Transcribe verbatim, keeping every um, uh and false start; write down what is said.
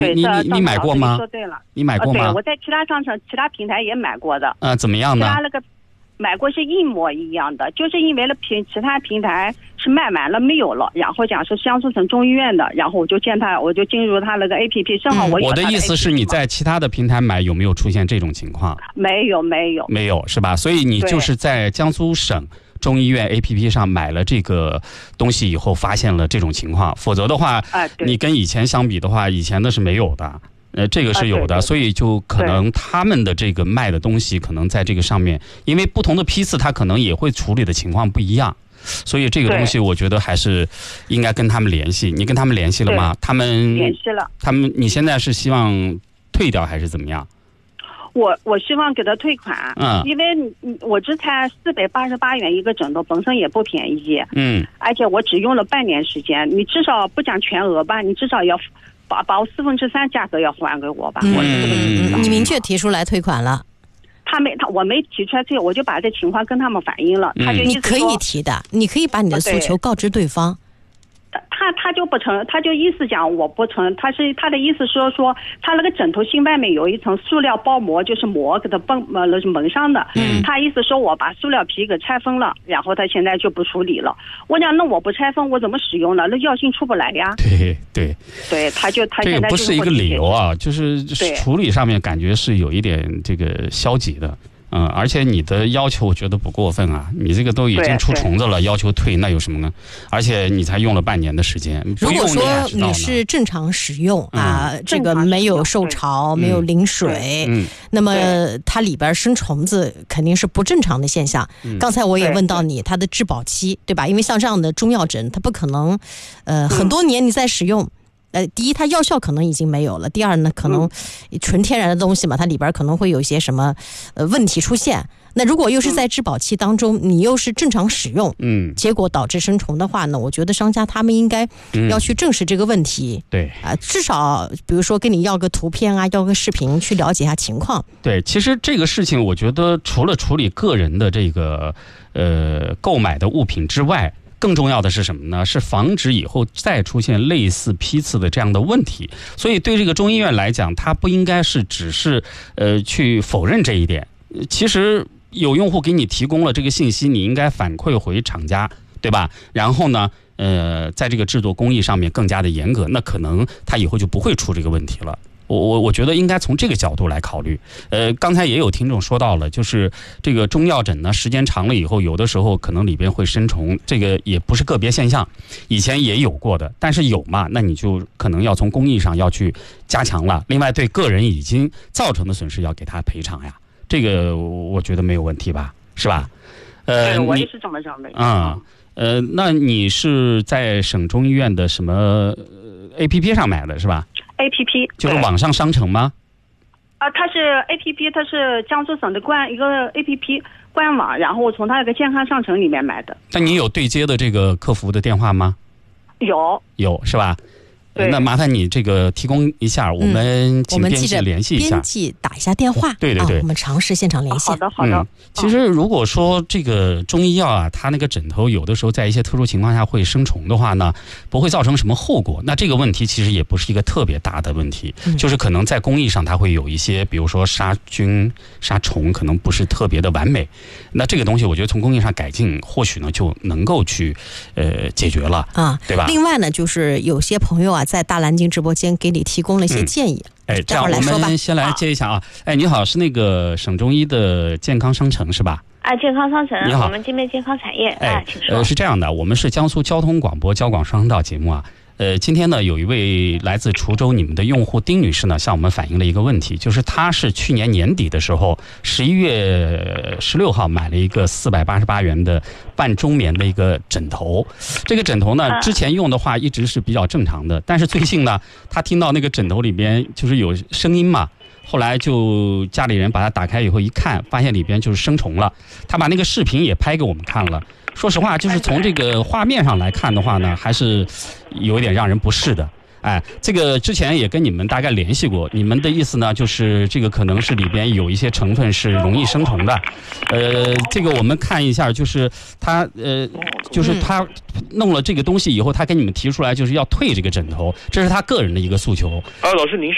你你你买过吗？ 说对了， 你买过吗？ 呃、对，我在其他商城、其他平台也买过的。 啊、呃，怎么样呢？ 其他那个买过是一模一样的，就是因为了平其他平台是卖完了没有了，然后讲是江苏省中医院的，然后我就见他，我就进入他那个 A P P， 正好我有、 嗯、我的意思是你在其他的平台买有没有出现这种情况？ 没有，没有， 没有是吧？所以你就是在江苏省中医院 A P P 上买了这个东西以后，发现了这种情况，否则的话， 啊、 你跟以前相比的话，以前的是没有的。呃，这个是有的， 啊、 所以就可能他们的这个卖的东西，可能在这个上面，因为不同的批次，它可能也会处理的情况不一样，所以这个东西我觉得还是应该跟他们联系。你跟他们联系了吗？他们联系了。 他们，你现在是希望退掉还是怎么样？ 我我希望给他退款， 嗯， 因为我这才四百八十八元一个枕头，本身也不便宜， 嗯， 而且我只用了半年时间，你至少不讲全额吧，你至少要把把我四分之三价格要还给我吧， 嗯、 我是这个意思。 你明确提出来退款了？ 他没他我没提出来退，我就把这情况跟他们反映了， 嗯、 他就意思说你可以提的，你可以把你的诉求告知对方。 他他就不承，他就意思讲我不承，他是他的意思说说他那个枕头芯外面有一层塑料包膜，就是膜给它绷呃那是蒙上的。 嗯， 他意思说我把塑料皮给拆分了，然后他现在就不处理了。我讲那我不拆分我怎么使用呢？那药性出不来呀。 对对对，他就他现在这个不是一个理由啊，就是处理上面感觉是有一点这个消极的。嗯，而且你的要求我觉得不过分啊，你这个都已经出虫子了，要求退那有什么呢？而且你才用了半年的时间。 如果说你是正常使用啊， 嗯、 这个没有受潮，没有淋水， 嗯， 那么它里边生虫子肯定是不正常的现象。 嗯、 刚才我也问到你，它的质保期对吧？因为像这样的中药枕，它不可能，呃，很多年你在使用。呃，第一，它药效可能已经没有了；第二呢，可能纯天然的东西嘛，它里边可能会有一些什么呃问题出现。那如果又是在质保期当中，你又是正常使用， 嗯， 结果导致生虫的话呢，我觉得商家他们应该要去正视这个问题。 嗯、对啊、呃，至少比如说跟你要个图片啊，要个视频去了解一下情况。 对，其实这个事情，我觉得除了处理个人的这个呃购买的物品之外，更重要的是什么呢？是防止以后再出现类似批次的这样的问题。所以对这个中医院来讲，它不应该是只是呃去否认这一点。其实有用户给你提供了这个信息，你应该反馈回厂家，对吧？然后呢，呃，在这个制作工艺上面更加的严格，那可能他以后就不会出这个问题了。我我我觉得应该从这个角度来考虑。呃，刚才也有听众说到了，就是这个中药枕呢，时间长了以后，有的时候可能里边会生虫，这个也不是个别现象，以前也有过的，但是有嘛，那你就可能要从工艺上要去加强了。另外，对个人已经造成的损失要给他赔偿呀，这个我觉得没有问题吧，是吧？ 呃，我也是这么认为。 啊、嗯，呃，那你是在省中医院的什么 A P P 上买的是吧 ？A P P 就是网上商城吗？ 啊、呃，它是 A P P， 它是江苏省的官一个 A P P 官网，然后我从它那个健康商城里面买的。 那你有对接的这个客服的电话吗？ 有， 有是吧？ 对， 那麻烦你这个提供一下，我们请编辑联系一下， 编辑打一下电话。 对对对、 啊，我们尝试现场连线。 好的好的、 嗯。其实如果说这个中医药啊，它那个枕头有的时候在一些特殊情况下会生虫的话呢，不会造成什么后果。那这个问题其实也不是一个特别大的问题， 嗯、 就是可能在工艺上它会有一些，比如说杀菌、杀虫，可能不是特别的完美。那这个东西我觉得从工艺上改进，或许呢就能够去呃解决了啊，对吧？ 另外呢，就是有些朋友啊，在大蓝鲸直播间给你提供了一些建议。 嗯哎，这样我们先来接一下啊！哎，你好，是那个省中医的健康商城是吧？ 哎，健康商城， 你好， 我们金梅健康产业， 哎， 请说。 呃，是这样的，我们是江苏交通广播交广双声道节目啊。呃，今天呢，有一位来自滁州你们的用户丁女士呢，向我们反映了一个问题，就是她是去年年底的时候，十一月十六号买了一个四百八十八元的半中棉的一个枕头。这个枕头呢，之前用的话一直是比较正常的，但是最近呢，她听到那个枕头里边就是有声音嘛。后来就家里人把它打开以后一看，发现里边就是生虫了。他把那个视频也拍给我们看了。说实话，就是从这个画面上来看的话呢，还是有一点让人不适的。哎，这个之前也跟你们大概联系过，你们的意思呢，就是这个可能是里边有一些成分是容易生虫的。呃，这个我们看一下，就是他呃，就是他弄了这个东西以后，他给你们提出来就是要退这个枕头，这是他个人的一个诉求。 啊，老师您是。